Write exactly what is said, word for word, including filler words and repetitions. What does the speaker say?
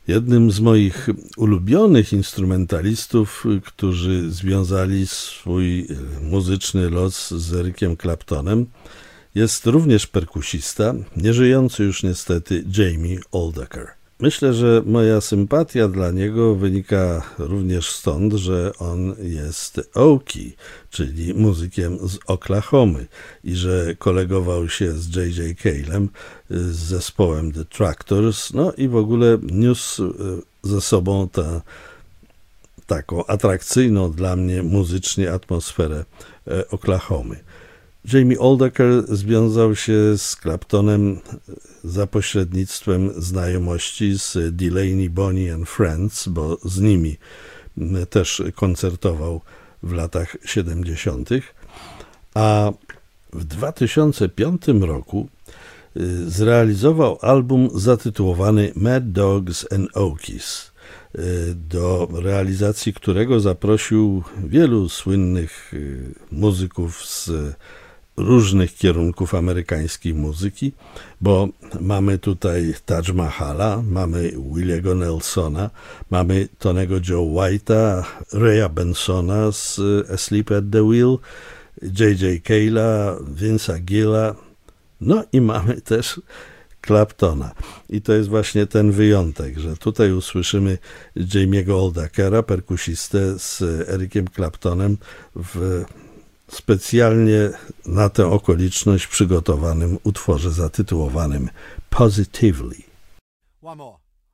Jednym z moich ulubionych instrumentalistów, którzy związali swój muzyczny los z Ericiem Claptonem, jest również perkusista, nieżyjący już niestety Jamie Oldaker. Myślę, że moja sympatia dla niego wynika również stąd, że on jest Okie, czyli muzykiem z Oklahomy i że kolegował się z J J Calem, z zespołem The Tractors, no i w ogóle niósł ze sobą tę taką atrakcyjną dla mnie muzycznie atmosferę Oklahomy. Jamie Oldaker związał się z Claptonem za pośrednictwem znajomości z Delaney, Bonnie and Friends, bo z nimi też koncertował w latach siedemdziesiątych. A w dwa tysiące piątym roku zrealizował album zatytułowany Mad Dogs and Okies, do realizacji którego zaprosił wielu słynnych muzyków z różnych kierunków amerykańskiej muzyki, bo mamy tutaj Taj Mahala, mamy Williego Nelsona, mamy Tonego Joe White'a, Raya Bensona z Asleep at the Wheel, J J Cale'a, Vince'a Gilla, no i mamy też Claptona. I to jest właśnie ten wyjątek, że tutaj usłyszymy Jamie'ego Oldakera, perkusistę z Ericiem Claptonem w specjalnie na tę okoliczność przygotowanym utworze zatytułowanym Positively. One more.